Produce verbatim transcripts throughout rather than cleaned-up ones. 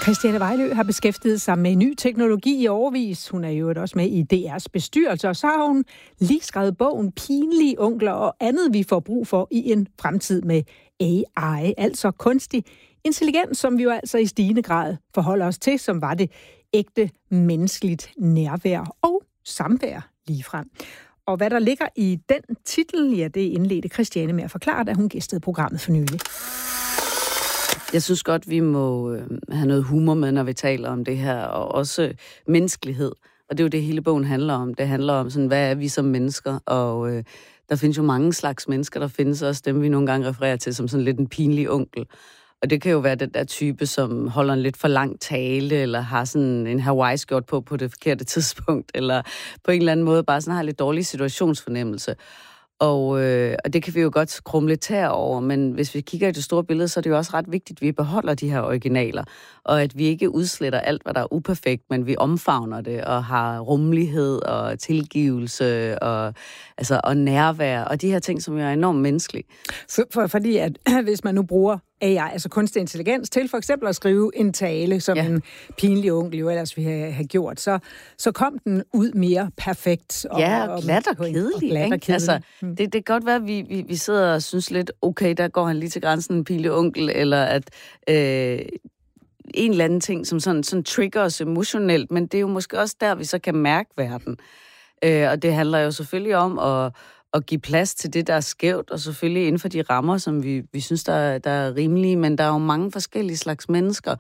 Christiane Vejlø har beskæftiget sig med ny teknologi i årevis. Hun er jo også med i D R's bestyrelse, og så har hun lige skrevet bogen Pinlige onkler og andet, vi får brug for i en fremtid med A I, altså kunstig intelligens, som vi jo altså i stigende grad forholder os til, som var det ægte menneskeligt nærvær og samvær ligefrem. Og hvad der ligger i den titel, ja, det indledte Christiane med at forklare, da hun gæstede programmet for nylig. Jeg synes godt, vi må have noget humor med, når vi taler om det her, og også menneskelighed. Og det er jo det, hele bogen handler om. Det handler om, sådan, hvad er vi som mennesker, og øh, der findes jo mange slags mennesker. Der findes også dem, vi nogle gange refererer til som sådan lidt en pinlig onkel. Og det kan jo være den der type, som holder en lidt for lang tale, eller har sådan en Hawaii-skjort på på det forkerte tidspunkt, eller på en eller anden måde bare sådan har lidt dårlig situationsfornemmelse. Og, øh, og det kan vi jo godt krumme lidt tær over, men hvis vi kigger i det store billede, så er det jo også ret vigtigt, at vi beholder de her originaler, og at vi ikke udsletter alt, hvad der er uperfekt, men vi omfavner det, og har rummelighed og tilgivelse og, altså, og nærvær, og de her ting, som jo er enormt menneskelige. For, for, fordi at hvis man nu bruger A I, altså kunstig intelligens, til for eksempel at skrive en tale, som ja. en pinlig onkel jo ellers ville have, have gjort, så, så kom den ud mere perfekt. Og, ja, og glat og kedelig. Altså, mm. det, det kan godt være, at vi, vi, vi sidder og synes lidt, okay, der går han lige til grænsen, en pinlig onkel, eller at øh, en eller anden ting, som sådan, sådan trigger os emotionelt, men det er jo måske også der, vi så kan mærke verden. Øh, og det handler jo selvfølgelig om at og give plads til det, der er skævt, og selvfølgelig inden for de rammer, som vi, vi synes, der, der er rimelige, men der er jo mange forskellige slags mennesker,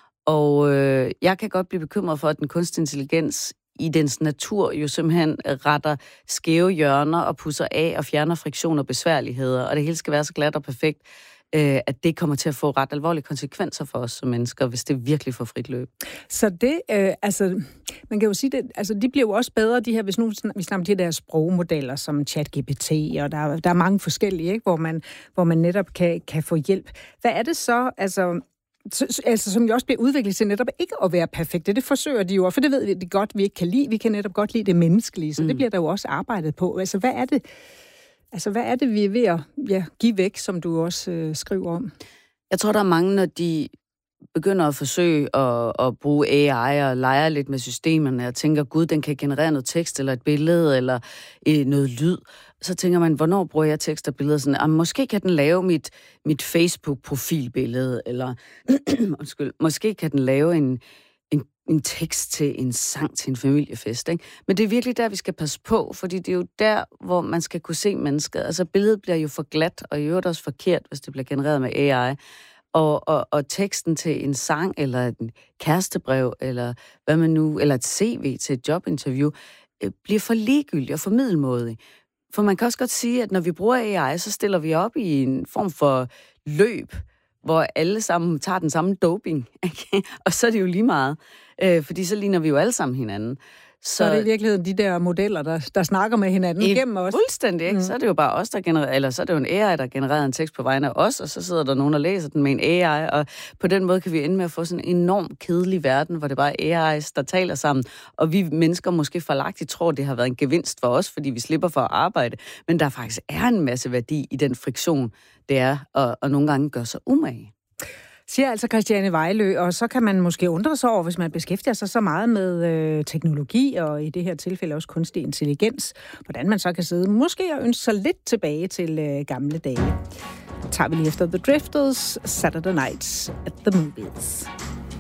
og øh, jeg kan godt blive bekymret for, at den kunstig intelligens i dens natur jo simpelthen retter skæve hjørner og pusser af og fjerner friktion og besværligheder, og det hele skal være så glat og perfekt, øh, at det kommer til at få ret alvorlige konsekvenser for os som mennesker, hvis det virkelig får frit løb. Så det, øh, altså, man kan jo sige, det, altså, de bliver jo også bedre, de her, hvis nu vi snakker om de der sprogmodeller som ChatGPT, og der, der er mange forskellige, ikke, hvor man, hvor man netop kan, kan få hjælp. Hvad er det så, altså, så, altså, som jo også bliver udviklet til netop ikke at være perfekte? Det forsøger de jo, for det ved vi det godt, vi ikke kan lide. Vi kan netop godt lide det menneskelige, så mm. det bliver der jo også arbejdet på. Altså, hvad er det, altså, hvad er det vi er ved at ja, give væk, som du også øh, skriver om? Jeg tror, der er mange, når de begynder at forsøge at, at bruge A I og lege lidt med systemerne og tænker, gud, den kan generere noget tekst eller et billede eller øh, noget lyd. Så tænker man, hvornår bruger jeg tekst og billeder? Sådan, ah, måske kan den lave mit, mit Facebook-profilbillede, eller undskyld, måske kan den lave en, en, en tekst til en sang til en familiefest. Ikke? Men det er virkelig der, vi skal passe på, fordi det er jo der, hvor man skal kunne se mennesket. Altså billedet bliver jo for glat, og i øvrigt også forkert, hvis det bliver genereret med A I. Og, og, og teksten til en sang, eller et kærestebrev, eller hvad man nu, eller et C V til et jobinterview, øh, bliver for ligegyldig og for middelmådig. For man kan også godt sige, at når vi bruger A I, så stiller vi op i en form for løb, hvor alle sammen tager den samme doping. Okay? Og så er det jo lige meget, øh, fordi så ligner vi jo alle sammen hinanden. Så, så er det i virkeligheden de der modeller, der, der snakker med hinanden I, gennem os. Fuldstændig, ikke? Mm. Så er det jo bare os, der genererer, eller så er det jo en A I, der genererer en tekst på vegne af os, og så sidder der nogen, der læser den med en A I, og på den måde kan vi ende med at få sådan en enormt kedelig verden, hvor det bare er A I's, der taler sammen, og vi mennesker måske forlagtigt tror, det har været en gevinst for os, fordi vi slipper for at arbejde, men der faktisk er en masse værdi i den friktion, det er, og, og nogle gange gør sig umage. Siger altså Christiane Vejlø, og så kan man måske undre sig over, hvis man beskæftiger sig så meget med øh, teknologi, og i det her tilfælde også kunstig intelligens, hvordan man så kan sidde måske og ønske sig lidt tilbage til øh, gamle dage. Tager vi lige efter The Drifters, Saturday Nights at the Movies.